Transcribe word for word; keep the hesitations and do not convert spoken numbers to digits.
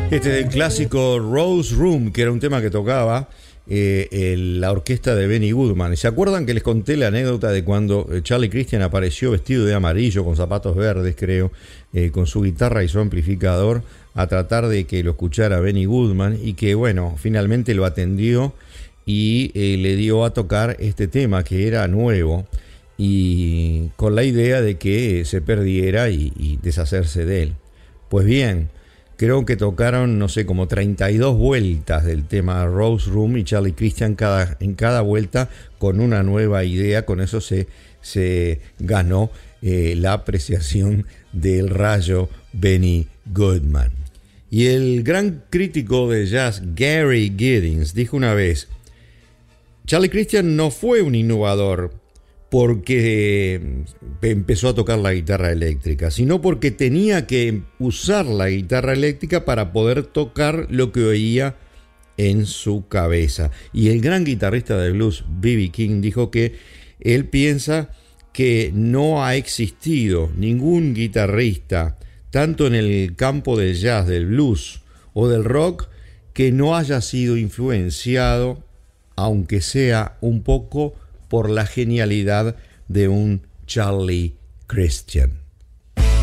Este es el clásico Rose Room, que era un tema que tocaba eh, el, la orquesta de Benny Goodman. ¿Se acuerdan que les conté la anécdota de cuando Charlie Christian apareció vestido de amarillo, con zapatos verdes, creo, eh, con su guitarra y su amplificador, a tratar de que lo escuchara Benny Goodman, y que, bueno, finalmente lo atendió y eh, le dio a tocar este tema que era nuevo, y con la idea de que se perdiera y, y deshacerse de él? Pues bien, creo que tocaron, no sé, como treinta y dos vueltas del tema Rose Room, y Charlie Christian cada, en cada vuelta con una nueva idea. Con eso se, se ganó eh, la apreciación del rayo Benny Goodman. Y el gran crítico de jazz Gary Giddings dijo una vez: Charlie Christian no fue un innovador porque empezó a tocar la guitarra eléctrica, sino porque tenía que usar la guitarra eléctrica para poder tocar lo que oía en su cabeza. Y el gran guitarrista de blues B B King dijo que él piensa que no ha existido ningún guitarrista, tanto en el campo del jazz, del blues o del rock, que no haya sido influenciado, aunque sea un poco, por la genialidad de un Charlie Christian.